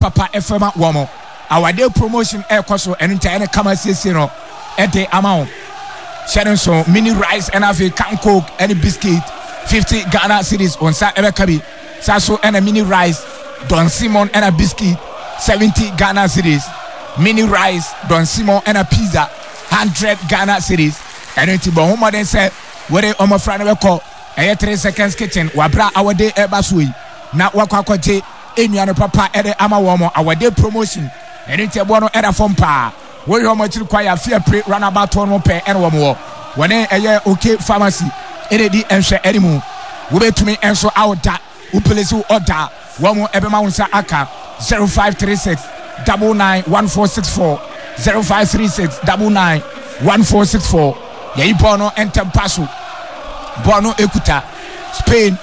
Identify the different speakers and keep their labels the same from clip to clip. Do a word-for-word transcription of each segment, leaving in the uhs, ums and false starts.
Speaker 1: papa efema womo awade promotion e koso eno ntia ene kama siesie no e de amount sharing so mini rice and afi can coke any biscuit fifty Ghana cedis on sa ebe kabi sa so and a mini rice Don Simon and a biscuit seventy Ghana cedis mini rice Don Simon and a pizza one hundred Ghana cedis and enti bo homo den say where omo fra na be call e three seconds kitchen wabra awade e basui na wakwa kwaje enua no papa e de ama wo mo awade promotion and enti ebo no era form pa wo yo mo chiri kwa ya fear pre runabout no pe ene wo mo wone eye okay pharmacy ene di enhwe erimu wo betumi enso awda wo place order wo mo ebe ma wonsa aka zero five three six nine nine one four six four zero five three six nine nine one four six four ye ibono entem paso bono ekuta Spain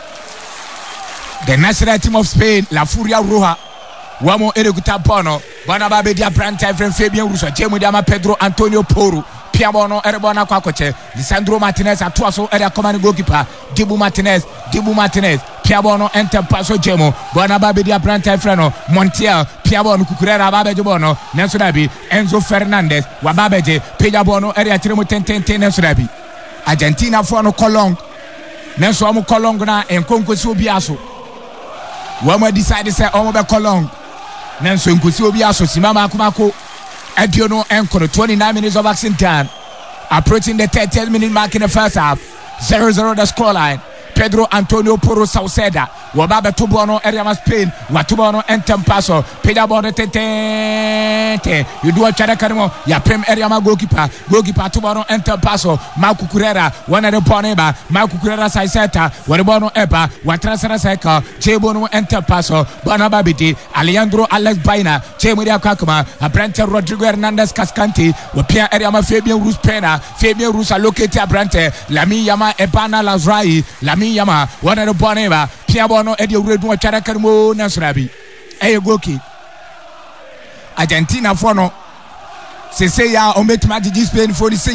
Speaker 1: the national team of Spain La Furia Roja wamo erekuta bono bana babe dia branta friend Fabian Russo jemu dia ma Pedro Antonio Porro piabono erebona kwa koche Lisandro Martinez atuaso ere command goalkeeper Dibu Martinez Dibu Martinez piabono enter paso jemu bana babe dia branta friend no Montiel piabono kukurera babe jobono Nelson Dabi Enzo Fernandez wababeje piabono ere atiremu tententen Nelson Dabi Argentina for no Colong Nelson amu Colong na enkonkosi obi aso wamo decide say omo be Colong Nanso nkosi obi aso simama akomako adiono enkono twenty-nine minutes of action time approaching the thirtieth minute mark in the first half zero zero the score line Pedro Antonio Porro Sauceda wababe tubono area ma Spain watubono entem paso peja bono tete you do a chara kanimo ya prem area ma goalkeeper goalkeeper tubono entem paso Marco Curera one of the boneba Marco Curera Saiseta one bono eba watrasara seka chebono entem paso bona babiti Alejandro Alex Baina chemuria kakuma Abrante Rodrigo Hernandez Cascante wapia area ma Fabian Ruiz Pena Fabian Ruiz allocate Abrante Lami Yama Ebana Lazrai Lami Yama one of the boneba piabono edi uredu achara kanimo nasrabi eye goki Argentina for no se say ya o metima di Spain for say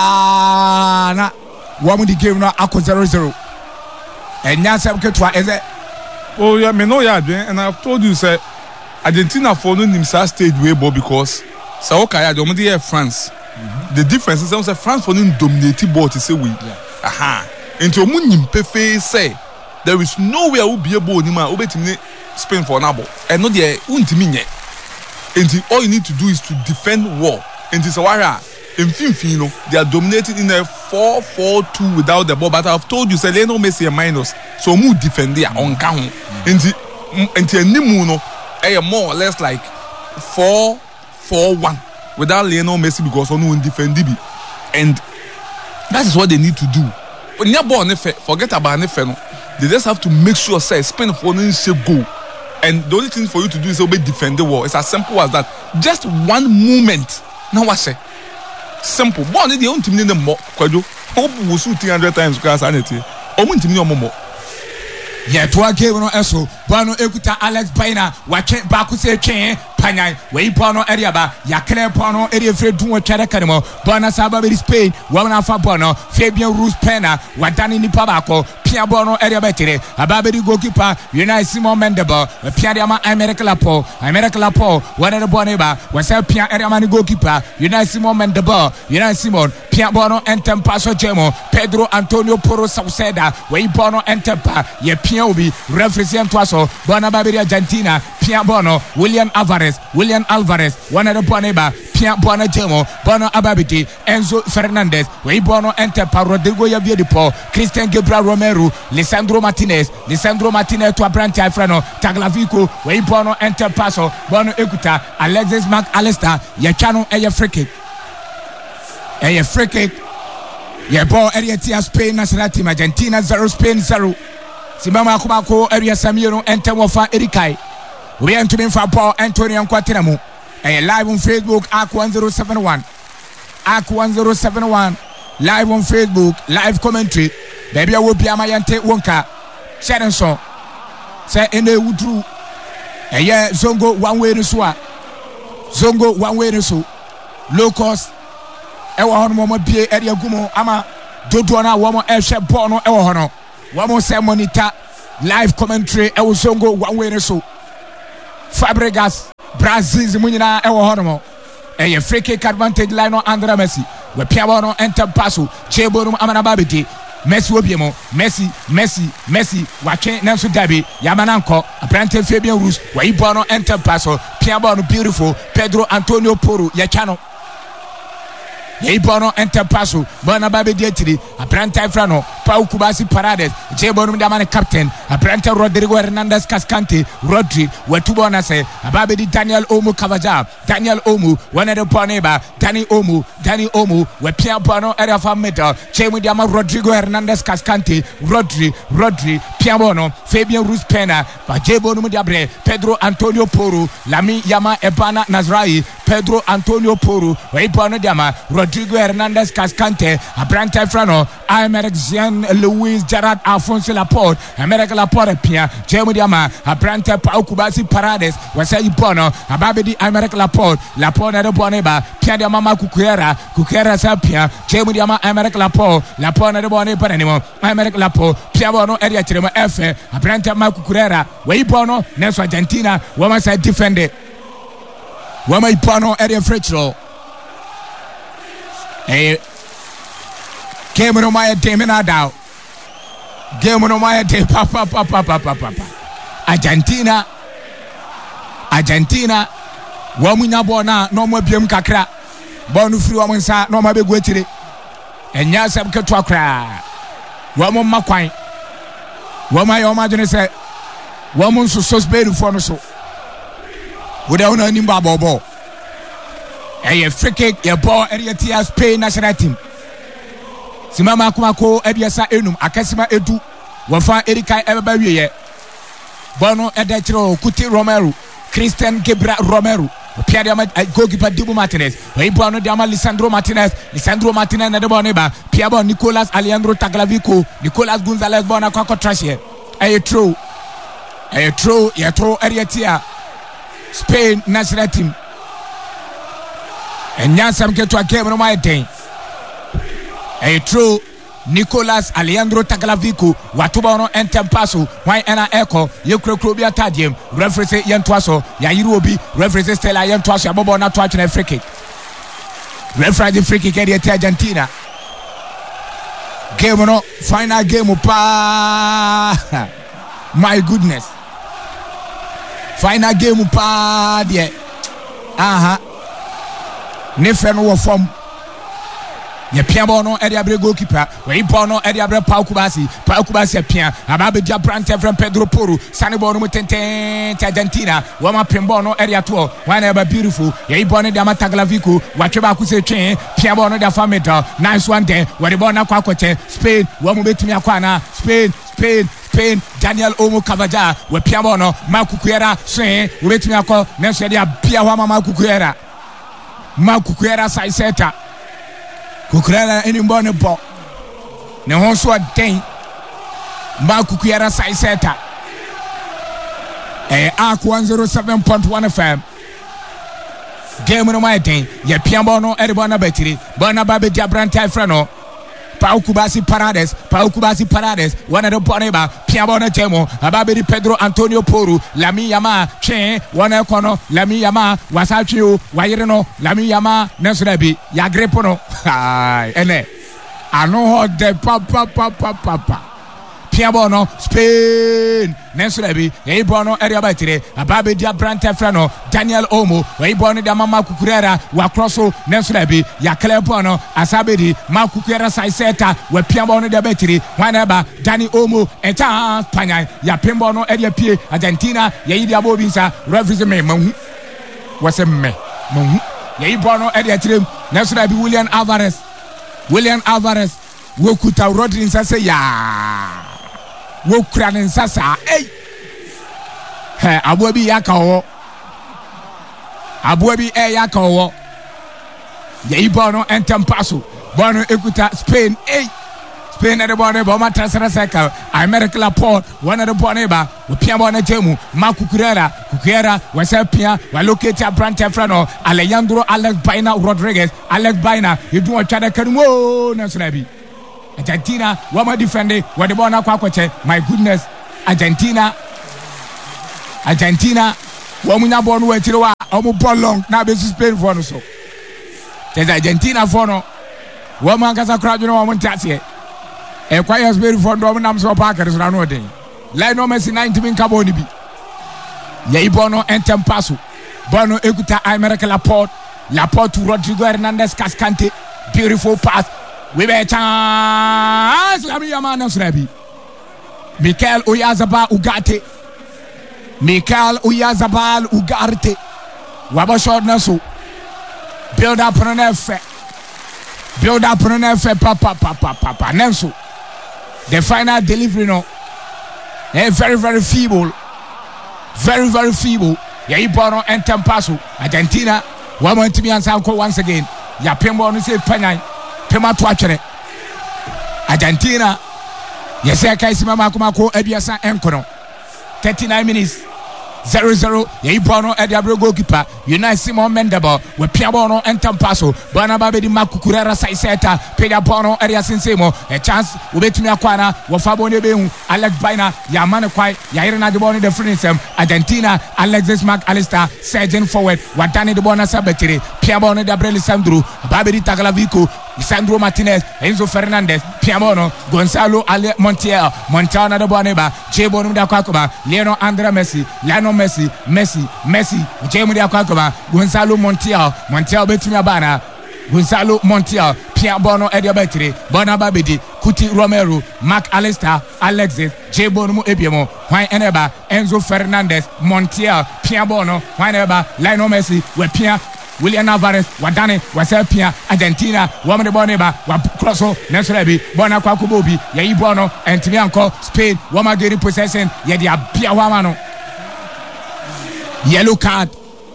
Speaker 1: ya na wo di game no akọ zero zero enya sam ketwa eze
Speaker 2: oh yeah me know ya adwen and I've told you say Argentina for no nimsa stage way ball because say okay ya dem dey France mm-hmm. The difference is say France for no dominate ball to say we yeah. Aha into omu nyimpefe say there is nowhere we be able anima obetimi Spain for nabo and no there untimi nye and all you need to do is to defend well and this wara in no they are dominating in a four four two without the ball but I've told you say Lionel Messi a minus so mu defend there on ka ho and and animu no eh more or less like four four one without Lionel Messi because on no defend bi and that is what they need to do when you ball ne forget about ne no they just have to make sure say Spain for no goal and the only thing for you to do is obey defend the wall. It's as simple as that. Just one movement. Now what say? Simple. Ball the only team in the more kwajo. Hope we shoot three hundred times because sanity. Omo team no more.
Speaker 1: Yeah, to a game no eso. Bono ekuta Alex Baina. Wache baku se chen panyan. We bono area ba. Ya kele bono area free do chara kanimo. Bono saba be Spain. Wana fa bono. Fabian Ruiz Pena. Wadani ni pabako. Pia bono area betere. Ababe di goalkeeper. Unai Simon Mendebo. Pia diama America Lapo. America Lapo. Wana de bono ba. Wasa pia area mani goalkeeper. Unai Simon Mendebo. Unai Simon. Pia bono entem paso jemo. Pedro Antonio Porro Sauceda. We bono entempa. Ye pia obi. Referee twaso. Bono babiri Argentina. Pia bono. William Alvarez. William Alvarez. Wana de bono ba. Pia bono jemo. Bono ababiti. Enzo Fernandez. We bono entempa. Rodrigo Yaviedipo. Christian Gabriel Romero. Lisandro Martinez. Lisandro Martinez to Abrante Alfredo. Taglavico. We bono entempaso. Bono ekuta. Alexis Mac Allister. Yachano eye free kick. Eye free kick. Ye ball area tia Spain national team. Argentina zero Spain zero. Simama Kumako area Samiro enter wofa Erikai. We enter in for ball Antonio Quateramo. Eye live on Facebook A Q one zero seven one. A Q one zero seven one. Live on Facebook, live commentary. Baby, I will be a Mayante Wonka. Sharon song. Say in the Woodru. A year Zongo one way to swa. Zongo one way to so. Low cost. Ewa hono mo bie area gumo ama dodo na wo mo ehwe ball no ewo hono. Wo mo say monitor live commentary ewo Zongo one way to so. Fabregas Brazil mu nyina e wo hono e free kick advantage line no Andre Messi we pia ball no enter pass chebo no amana babedi Messi obiemo Messi Messi Messi watwe nanso dabi yamananko Brante Fabian Ruiz we ball no enter pass pia ball no beautiful Pedro Antonio Porro ya chano ye ball no enter pass bana babedi atiri Brante Frano Pau Kubasi Parades chebo no damane captain Brante Rodrigo Hernandez Cascante Rodri we tubo na se babedi Daniel Omo Cavaja Daniel Omo one of the poneba Dani Omo Dani Omo we pia bono area for middle chemu diama Rodrigo Hernandez Cascante Rodri Rodri pia bono Fabian Ruiz Pena ba jebo no diabre Pedro Antonio Porro Lami Yama Ebana Nazrai Pedro Antonio Porro we bono diama Rodrigo Hernandez Cascante Brante Frano Aymeric Jean Luis Gerard Alfonso Laporte Aymeric Laporte pia chemu diama Brante Pau Kubasi Parades we say bono ababedi Aymeric Laporte Laporte de boneba pia de mama Kukuera Kukuera sa pia chemu de mama Aymeric Laporte Laporte de boneba animo Aymeric Laporte pia bono area chiremo F Brante ma Kukuera we bono neso Argentina we must defend it we may bono area free eh game no my demina down game no my de papa papa papa papa Argentina Argentina wa munya bona no mo biem kakra bonu firi wa munsa no ma begu atire enya sam keto akra wa mo makwan wa ma yo ma dwene se wa mo nso sosbedu fo no so wo da una nimba bobo eye free kick ye ball area T S Spain national team simama kumako ediasa enum akasima edu wa fa Erika ebeba wiye bono edachiro Kuti Romero Christian Gebra Romero Pierre Diama goalkeeper Dibu Martinez we bono Diama Lisandro Martinez Lisandro Martinez na de boneba Pierre Bon Nicolas Alejandro Tagliafico Nicolas Gonzalez bona kwa kwa trash here aye true aye true ya true area tia Spain national team enya sam keto game no my day aye true Nicolas Alejandro Tagliafico watubono entem passo why ena echo ye krokro bi atadiem referee yentoaso ya yiri obi referee Stella yentoaso abobo na to atwena free kick referee free kick area Argentina game no final game pa my goodness final game pa de aha ne fe no wo form ye pia bono area bre goalkeeper we bono area bre Pau Kubasi Pau Kubasi pia ababe dia Brante from Pedro Porro sane bono mutenten Argentina wa ma pin bono area to one ever beautiful ye bono dia Tagliafico watwe ba ku se twen pia bono dia famita nice one there we the bono akwa kwache Spain wa mu betumi akwa na Spain Spain Spain Daniel Omo Cavaja we pia bono Makukuera sen we betumi akwa na so dia pia wa mama Makukuera Makukuera sai seta Kukuera any mbone bo ne ho so den ma Kukuera sai seta eh Arc one oh seven point one F M game no my den ye piambo no erebo na batiri bona ba be dia Brante Frano Pau Kubasi Parades Pau Kubasi Parades one of the boneba piambo na chemo ababe di Pedro Antonio Porro Lami Yama chen one ekono Lami Yama wasachio wayire no Lami Yama nesrabi ya grepo no ai ene ano ho de papa papa papa piambo no Spain nesrabi e bono area batire ababe dia Brante Frano Daniel Omo e bono dia mama Kukurera wa crosso nesrabi ya Clepono asabedi ma Kukurera sai seta wa piambo no dia batire waneba Dani Omo eta panya ya pimbo no area pie Argentina ye yi dia bobinsa referee me mahu wase me mahu ye bono area tire nesrabi William Alvarez William Alvarez wo kuta Rodri nsase ya wo kura nsasa eh he abo bi yakawo abo bi e yakawo ye ibono entem passo bono ekuta Spain eh Spain na de bono ba ma transfer cycle Aymeric Laporte one of the bono ba wo pia bono jemu Makukurera Kukurera wasa pia wa locate Brante Frano Alejandro Alex Baina Rodriguez Alex Baina yedu o twada kan wo na so na bi Argentina wama defende wa de bona kwa kwache my goodness Argentina Argentina wamunya bonu wa tire wa omo ball long na be Spain for no so there's Argentina for no woman kasa crowd no woman tatie e kwa yes Spain for no nam so parker so na no den Lionel Messi ninety min ka boni bi ye ibono entem passo bono ekuta America Laporte Laporte to Rodrigo Hernandez Cascante beautiful pass we be chance la mi yamana srabi Mikel Oyarzabal Ugarte Mikel Oyarzabal Ugarte wabo short na so build up on efe build up on efe papa papa papa nenso the final delivery no eh very very feeble very very feeble ya ibono entem passo Argentina wa want to be answer once again ya pembo no say panyan pema to atwere Argentina yes kai simama kumako abiasa enkono thirty-nine minutes zero zero ya ibono e diabro goalkeeper Unai Simon Mendebo we piabo no entem passo bana ba be di makukurera saiseta pedia bono area sinsemo a chance ubetumi akwana wo fabo ne behu Alex Baina ya mane kwai ya irena de bono de frinisem Argentina Alexis Mac Allister surging forward wadane de bono sabatire piabo no de Abrel Sandro babedi Tagliafico Lisandro Martinez Enzo Fernandez Piamono Gonzalo Ale Montiel Montiel na de boneba Jebo no de akwakoba Lionel Andre Messi Lionel Messi Messi Messi Jebo de akwakoba Gonzalo Montiel Montiel betumi abana Gonzalo Montiel Piabono Ediabetri Bona Babedi Kuti Romero Mac Allister Alexis Jebo no ebiemo Juan Eneba Enzo Fernandez Montiel Piabono Juan Eneba Lionel Messi we Pia William Alvarez wadane wasapia Argentina wamde boneba wa crosso nesrebi bona kwa kubobi ya ibono entimi anko Spain wama geri possession ya dia bia wamano yellow card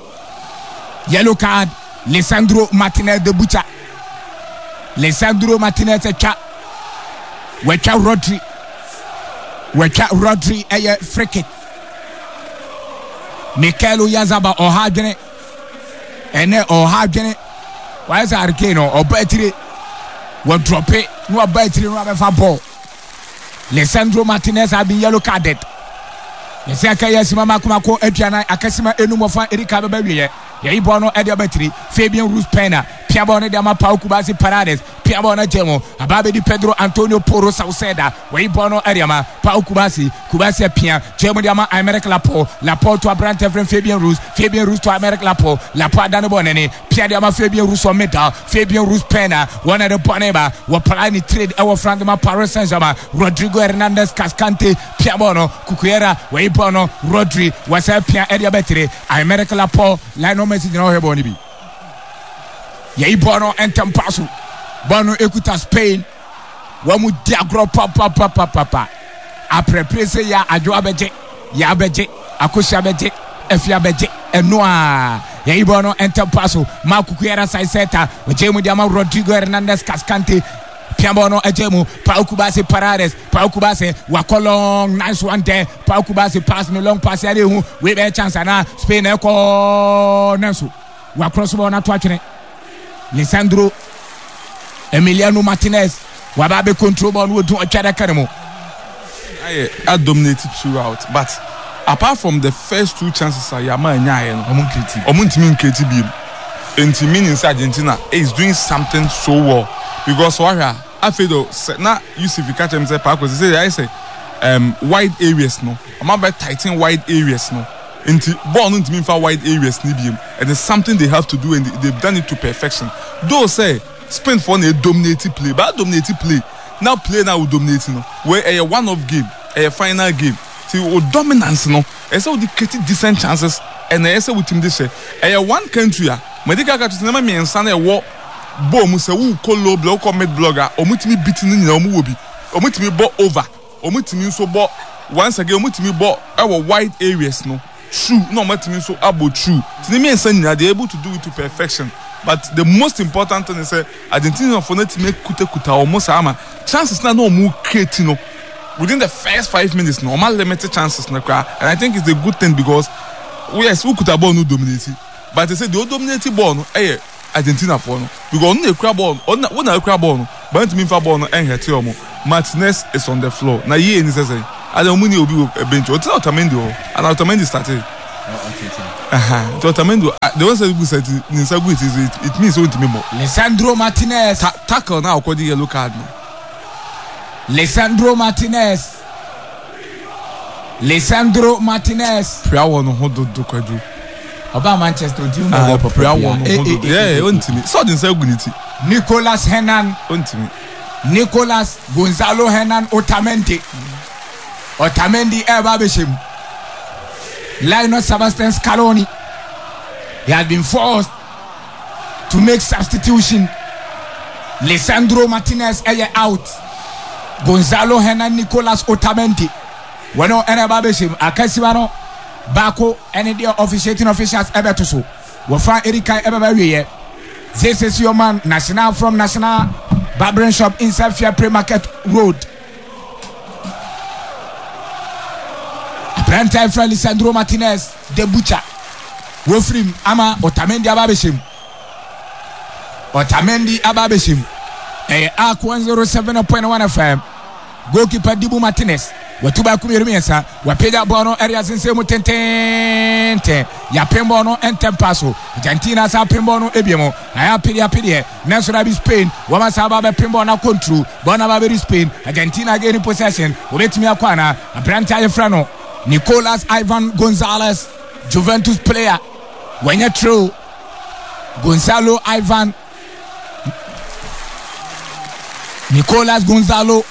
Speaker 1: yellow card Lisandro Martinez de Bucha Lisandro Martinez echa wecha Rodri wecha Rodri eye free kick Mikel Oyarzabal ohadene ene ohadwene why is Arcano or battery will drop it no battery no have ball Lisandro Martinez have been yellow carded yes akaya mama kumako aduana akasima enumofa Erika bebawie ya ibono edia battery Fabian Ruiz Pena Piabone de ama Pau Kubasi Parades Piabone Jemo ababe di Pedro Antonio Porro Sauceda we ibono ediama Pau Kubasi Kubasi Pia Jemo de ama America Laporte Laporte to Abrante Efren Fabian Ruiz Fabian Ruiz to America Laporte Laporte dane bonene Pia de ama Fabian Ruiz o metal Fabian Ruiz Pena one of the boneba wa plani trade our friend ma Paris Saint-Germain Rodrigo Hernandez Cascante Piabono Kukuera we ibono Rodri wasa Pia edia betre America Laporte Lionel Messi no heboni bi ya ibono entem passo bono ekuta Spain wamu diagro papa papa papa après presse ya ajo abeje ya abeje akosi abeje efi abeje enoa ya ibono entem passo makukuera saiseta ojemu diama Rodrigo Hernandez Cascante Piabono ejemu Pau Kubasi Parades Pau Kubasi wakolong nice one there Pau Kubasi pass no long pass ade hu we be chance na Spain eko nenso wa cross ball na to atwene Lisandro Emiliano Martinez wababe control ball wo do achada kanemo
Speaker 2: I I dominated throughout but apart from the first two chances I am nyaye no omun kriti omun timi kriti bi enti meaning Argentina is doing something so well because wahwa afedo na Yusuf catch him say Paco say I say um wide areas no am about tighten wide areas no enti ball no ntimi fa wide areas ni biem and it's something they have to do and they've done it to perfection though say Spain for a dominating play but dominating play now play now dominating no where a one off game a final game see o dominance no e say o create decent chances and e say with team this a one country a medical catch na me ensa na e wo ball mu say wo call low block or mid blogger o mutimi beat ni nyina o mu wo bi o mutimi ball over o mutimi so ball once again o mutimi ball e wo wide areas no true no mutimi so abo true tini me ensa nyina they able to do it to perfection. But the most important thing is that Argentina for not to make kuta kuta almost ama chances na no more creating no within the first five minutes normal limited chances na and I think it's a good thing because yes we could have ball no dominating but they say the dominating ball no eh Argentina for no because no ekra ball on na na ekra ball no but me fa ball no en hete omo Martinez is on the floor na ye ni say say I don't money obi bench o tell Otamendi o and Otamendi started
Speaker 1: Oh, okay, okay.
Speaker 2: Aha. So Otamendi, the one say good set Ninsagu it is it, it means so to me more.
Speaker 1: Lisandro Martinez.
Speaker 2: Ta- tackle now according yellow card. No.
Speaker 1: Lisandro Martinez. Lisandro Martinez.
Speaker 2: Prayer one no hold do kwadu.
Speaker 1: Oba Manchester do you know
Speaker 2: Ah,
Speaker 1: what
Speaker 2: prayer one no hold. Yeah, ontimi. So Ninsagu niti.
Speaker 1: Nicolas Hernan.
Speaker 2: Ontimi.
Speaker 1: Nicolas Gonzalo Hernan Otamendi. Otamendi Eba Beshim. Lionel Sebastian Scaloni. He has been forced to make substitution. Lisandro Martinez is out. Gonzalo Hernan Nicolas Otamendi. Wano Eba Beshim. Akasiwano Bako any day officiating officials ever to so. Wafa Erika Eba. This is your man, National from National Barbering Shop inside Fair Play Market Road. Prime time for Lisandro Martinez, the butcher. Wofrim Ama Otamendi Ababeshim. Otamendi Ababeshim. A Arc one oh seven point one F M. Goalkeeper Dibu Martinez. Watuba Kumirmiasa. Wapeda Bono areas in Semu Tente. Ya Pembono and Tempaso. Argentina sa Pembono Ebiemo. I have Pidia Pidia. National Spain. Wamasaba Pembona Contru. Bonababi Spain. Argentina again in possession. Ubetimia Kwana. A Branta Frano. Nicolas Ivan Gonzalez, Juventus player. When you're true, Gonzalo Ivan, Nicolas Gonzalo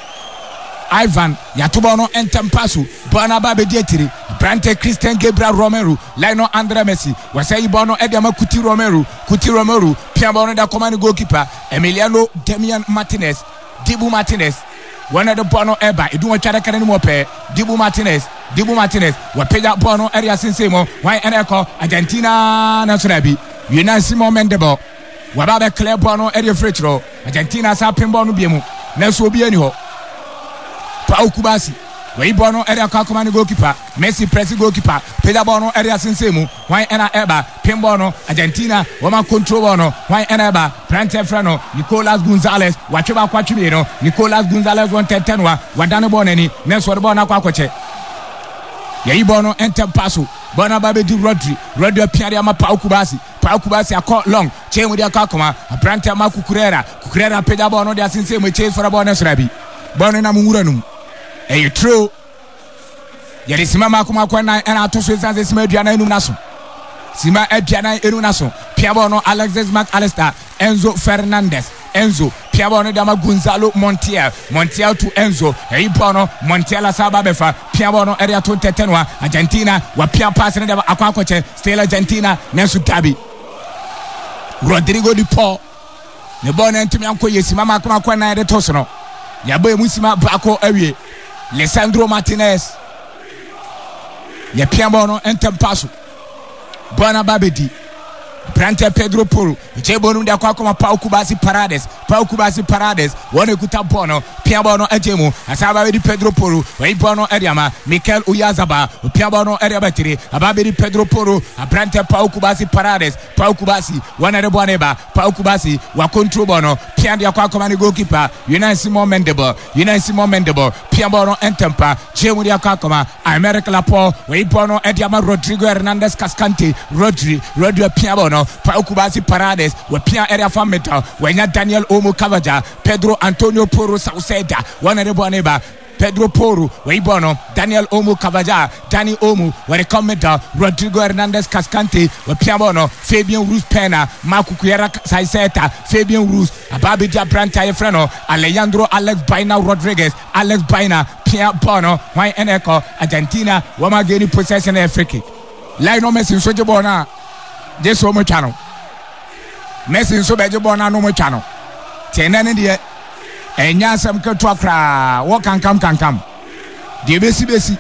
Speaker 1: Ivan, Yatubono and Tempasu, Bonababe Dietri, Brante Christian Gabriel Romero, Lino Andre Messi, Wasai Bono Edema Kuti Romero, Kuti Romero, Piabono da command goalkeeper, Emiliano Demian Martinez, Dibu Martinez. One of the Bono Eba, you don't try to carry more pay. Dibu Martinez, Dibu Martinez, what paid that Bono area Sinsemo, why and Echo, Argentina, Nasrabi, Unasimo Mendebo, Wababe Claire Bono area Fretro, Argentina Sapin Bono Biemu, Nelson Bienio, Pau Kubasi, where Bono area Kakumani goalkeeper, Messi press goalkeeper, Peda Bono area Sinsemo, why and Eba, Pimbono, Argentina, Woman control Bono, why and Eba, Prante Frano, Nicolas Gonzalez, Wacheba Quachimino, Nicolas Gonzalez one ten tenwa, Wadana Bonani, Nelson Bona Quacoche. Yaibono enter passo, Bonababe du Rodri, Rodri Piariama Pau Kubasi, Pau Kubasi a caught long, chain with their Kakoma, a Prante Maku Curera, Curera Peda Bono, they are since we chase for a bonus rabbi. Bonana Muranum. A true. Yerisima Makuma Kwana and Atosu San Smediana Nunaso. Sima Edjana Erunaso, Piabono Alexis Mac Alistair, Enzo Fernandez, Enzo, Piabono Dama Gonzalo Montiel, Montiel to Enzo, Eibono, Montella Sababefa, Piabono Area to Tetenwa, Argentina, Wapia Passing of Aquacoche, Stella Argentina, Nensu Tabi, Rodrigo Di Paul, Nebon and Timianco Yesima Makuma Kwana de Tosono, Yabe Musima Bako Ewie, Lisandro Martinez, Yapiabono and Tempasu. Bona Babedi, Brante Pedro Poro, Jebonu da Kwakoma Pau Kubasi Parades, Pau Kubasi Parades, one Kuta Bono, Piabono Ejemu, Asaba di Pedro Poro, Weibono Ediama, Mikel Uyazaba, Piabono Ediabatiri, Ababedi Pedro Poro, Abrante Pau Kubasi Parades, Pau Kubasi, one of the Boneba, Pau Kubasi, Wakontro Bono, Piandia Kwakomani goalkeeper, Unasimo Mendebo, Unasimo Mendebo, Piabono Entempa, Jemudia Kwakoma, America Lapo, Weibono Ediama Rodrigo Hernandez Cascante, Rodri, Rodri Piabono. Pau Kubasi Parades, where Pia area for metal, when Daniel Omo Cavaja, Pedro Antonio Poro Sauseda, one of the Boneba, Pedro Poro, Weibono, Daniel Omo Cavaja, Danny Omo, where the commenter, Rodrigo Hernandez Cascante, where Piabono, Fabian Ruz Pena, Marco Cuera Saiseta, Fabian Ruz, Ababija Branta Efreno, Alejandro Alex Baina Rodriguez, Alex Baina, Pia Bono, Why Eneco, Argentina, Wamageni possession Africa. Lionel Messi, Sojabona. This one channel. Messi so beje bona no mo channel. Tenane de enya sam keto akra. Wo kan kam kan kam. De besi besi.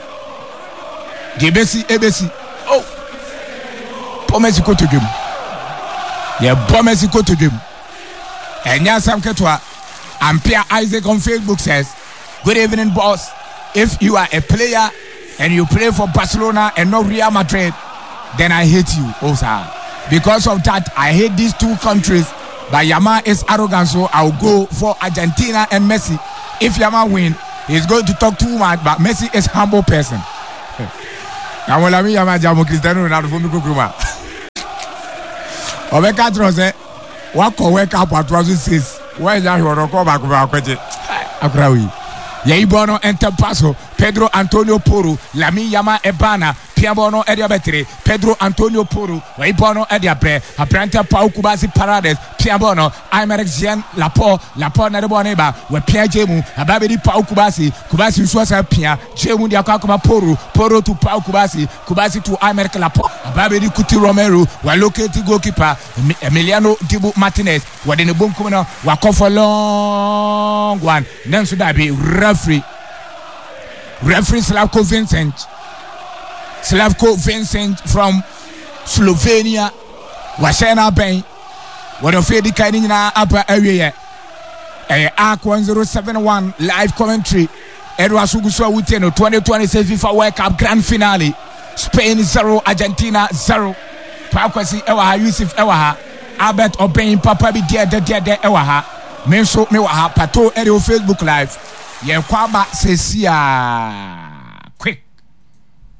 Speaker 1: De besi ebesi. Oh. Po Messi ko to dwem. Ye bo Messi ko to dwem. Enya sam keto a. Ampia Isaac on Facebook says, "Good evening, boss. If you are a player and you play for Barcelona and not Real Madrid, then I hate you, oh sir. Because of that, I hate these two countries. But Yama is arrogant, so I'll go for Argentina and Messi. If Yama win, he's going to talk too much, but Messi is humble person." Amola mi yama jamo Cristiano Ronaldo fo mi kokruma. Obeka trose wako wake up at two thousand six. Why ya horo ko ba ko ba kwaje. Akrawi. Ye ibono enter paso Pedro Antonio Porro Lami Yama Ebana Piabono Edia Betre Pedro Antonio Porro Ibono Edia Bre Abranta Pau Kubasi Parades Piabono Aymeric Jean Lapo Lapo Nadeboneba we Pia Jemu Ababedi Pau Kubasi Kubasi Swasa Pia Jemu dia Kakuma Porro Porro to Pau Kubasi Kubasi to Aymeric Lapo Ababedi Kuti Romero we locate goalkeeper Emiliano Dibu Martinez we den bonkumno wa for long one Nansu Dabi referee Referee Slavko Vincent Slavko Vincent from Slovenia Washena Ben what of the kind na upper area eh Arc one zero seven one live commentary Edward Suguswa Witeno twenty twenty-six FIFA World Cup Grand Finale Spain zero Argentina zero Pakwasi Ewaha Yusuf Ewaha Albert Oben Papa bi dia dia dia Ewaha Menso me wa ha pato ere Facebook live ye kwaba sesia